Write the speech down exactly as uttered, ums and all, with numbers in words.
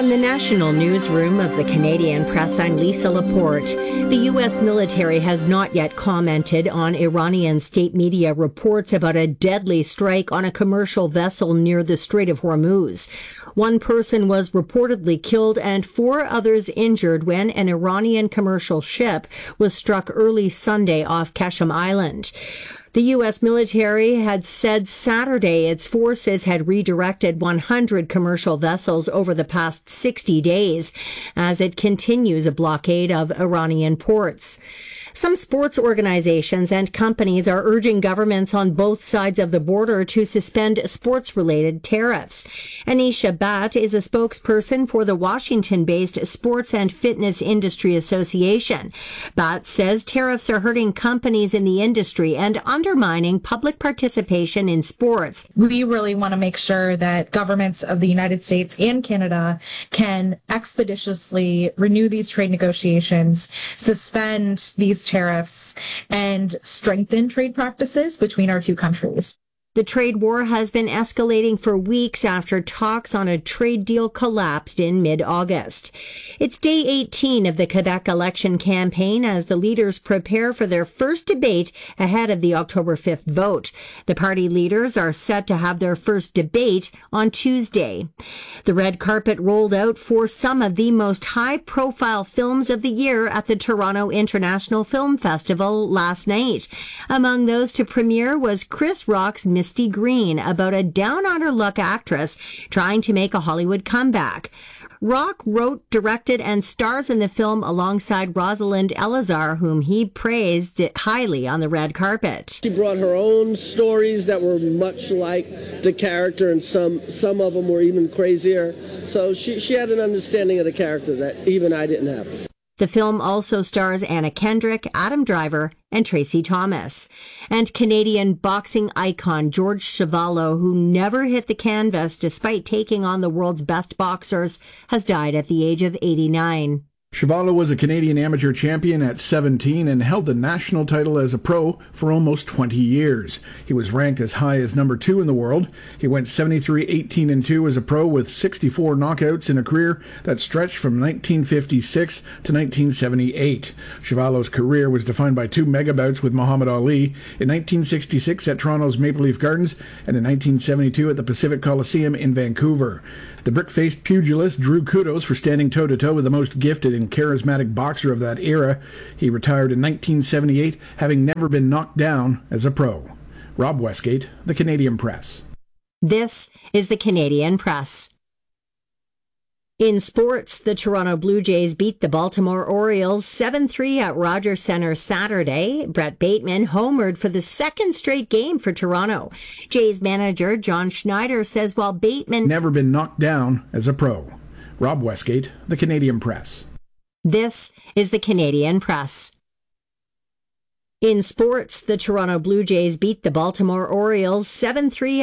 From the National Newsroom of the Canadian Press, I'm Lisa Laporte. The U S military has not yet commented on Iranian state media reports about a deadly strike on a commercial vessel near the Strait of Hormuz. One person was reportedly killed and four others injured when an Iranian commercial ship was struck early Sunday off Qashm Island. The U S military had said Saturday its forces had redirected one hundred commercial vessels over the past sixty days as it continues a blockade of Iranian ports. Some sports organizations and companies are urging governments on both sides of the border to suspend sports-related tariffs. Anisha Bhatt is a spokesperson for the Washington-based Sports and Fitness Industry Association. Bhatt says tariffs are hurting companies in the industry and undermining public participation in sports. We really want to make sure that governments of the United States and Canada can expeditiously renew these trade negotiations, suspend these tariffs, and strengthen trade practices between our two countries. The trade war has been escalating for weeks after talks on a trade deal collapsed in mid-August. It's day eighteen of the Quebec election campaign as the leaders prepare for their first debate ahead of the October fifth vote. The party leaders are set to have their first debate on Tuesday. The red carpet rolled out for some of the most high-profile films of the year at the Toronto International Film Festival last night. Among those to premiere was Chris Rock's Misty Green, about a down-on-her-luck actress trying to make a Hollywood comeback. Rock wrote, directed, and stars in the film alongside Rosalind Elazar, whom he praised highly on the red carpet. She brought her own stories that were much like the character, and some some of them were even crazier. So she, she had an understanding of the character that even I didn't have. The film also stars Anna Kendrick, Adam Driver, and Tracy Thomas. And Canadian boxing icon George Chuvalo, who never hit the canvas despite taking on the world's best boxers, has died at the age of eighty-nine. Chuvalo was a Canadian amateur champion at seventeen and held the national title as a pro for almost twenty years. He was ranked as high as number two in the world. He went seventy-three eighteen and two as a pro with sixty-four knockouts in a career that stretched from nineteen fifty-six to nineteen seventy-eight. Chuvalo's career was defined by two mega bouts with Muhammad Ali in nineteen sixty-six at Toronto's Maple Leaf Gardens and in nineteen seventy-two at the Pacific Coliseum in Vancouver. The brick-faced pugilist drew kudos for standing toe-to-toe with the most gifted and charismatic boxer of that era. He retired in nineteen seventy-eight, having never been knocked down as a pro. Rob Westgate, The Canadian Press. This is The Canadian Press. In sports, the Toronto Blue Jays beat the Baltimore Orioles seven three at Rogers Centre Saturday. Brett Bateman homered for the second straight game for Toronto. Jays manager John Schneider says while Bateman never been knocked down as a pro. Rob Westgate, The Canadian Press. This is The Canadian Press. In sports, the Toronto Blue Jays beat the Baltimore Orioles seven three